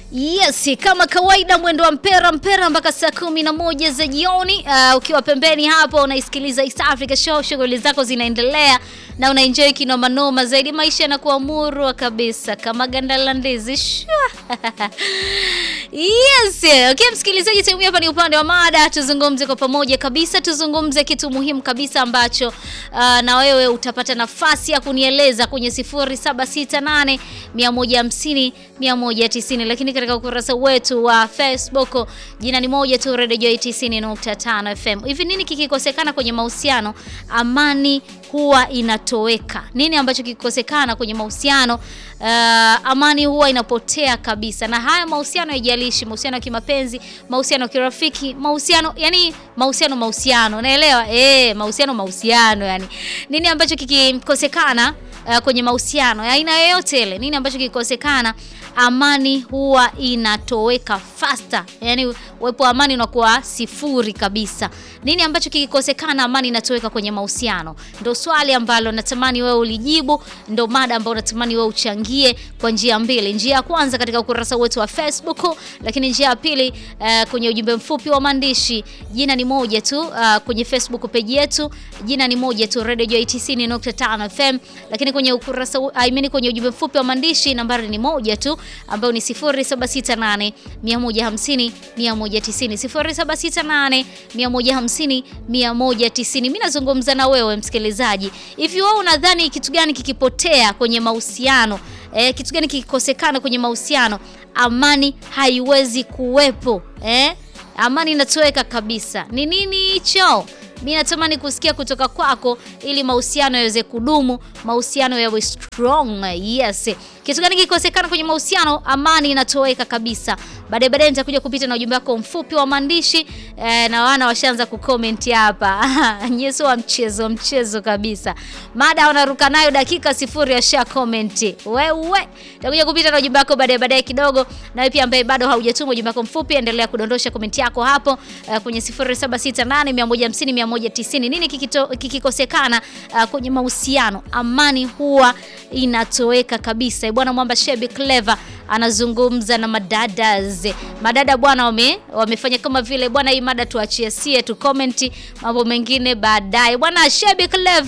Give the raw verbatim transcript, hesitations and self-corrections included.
Yes, kama kawaida mwendo wa mpera mpera mpaka saa kumi na moja za jioni. Uh, ukiwa pembeni hapo unaisikiliza East Africa Show, shughuli zako zinaendelea na unaenjoy kinoma noma zaidi, maisha yanakuwa murwa kabisa kama ganda la ndizi. Yes, okay msikilizaji, timu hapa ni upande wa mada, tuzungumze kwa pamoja kabisa, tuzungumze kitu muhimu kabisa ambacho uh, na wewe utapata nafasi ya kunieleza kwenye sifuri saba sita nane mia moja hamsini mia moja tisini, lakini katika ukurasa wetu wa Facebook jina ni moja tu, Radio Joy tisini nukta tano F M. Hivi nini kikikosekana kwenye mahusiano amani huwa inatoweka? Nini ambacho kikikosekana kwenye mahusiano uh, amani huwa inapotea kabisa? Na haya mahusiano haijalishi mahusiano ya kimapenzi, mahusiano ya kirafiki, mahusiano yani mahusiano mahusiano, unaelewa? Eh, mahusiano mahusiano yani. Nini ambacho kikikosekana uh, kwenye mahusiano ya aina yoyote ile? Nini ambacho kikikosekana amani huwa inatoweka faster? Yani uwepo wa amani unakuwa sifuri kabisa. Nini ambacho kikikosekana amani inatoweka kwenye mahusiano? Ndio swali ambalo natamani wewe ulijibu, ndio mada ambayo natamani wewe uchangie kwa njia mbili. Njia ya kwanza katika ukurasa wetu wa Facebook, lakini njia ya pili uh, kwenye ujumbe mfupi wa maandishi. Jina ni moja tu uh, kwenye Facebook page yetu, jina ni moja tu, Radio Joy tisini nukta tano F M, lakini kwenye ukurasa I mean kwenye ujumbe mfupi wa maandishi nambari ni moja tu ambayo ni sifuri saba sita nane mia moja hamsini mia moja tisini, sifuri saba sita nane mia moja hamsini mia moja tisini. Mimi nazungumza na wewe msikilizaji. Hivi wewe unadhani kitu gani kikipotea kwenye mahusiano? Eh, kitu gani kikikosekana kwenye mahusiano amani haiwezi kuwepo? Eh? Amani inatoweka kabisa. Ni nini hicho? Mimi natamani kusikia kutoka kwako ili mahusiano yaweze kudumu, mahusiano yawe strong. Yes. Kitu gani kikosekana kwenye mahusiano amani inatoweka kabisa? Baadaye baadaye nitakuja kupita na ujumbe wako mfupi wa maandishi eh, na wana washaanza kucomment hapa. Nyeso wa mchezo mchezo kabisa. Mada unaruka nayo dakika sifuri ya share comment. Wewe nitakuja kupita na ujumbe wako baadaye baadaye kidogo, na wewe pia ambaye bado haujatuma ujumbe wako mfupi endelea kudondosha comment yako hapo uh, kwenye sifuri saba sita nane mia moja hamsini mia moja tisini. Nini kikito, kikikosekana uh, kwenye mahusiano amani huwa inatoweka kabisa? Bwana Mwamba Shebi Clever anazungumza na madadas. Madada bwana wame wamefanya kama vile bwana hii mada tuachie sie tu comment, mambo mengine baadaye. Bwana Shebi Clever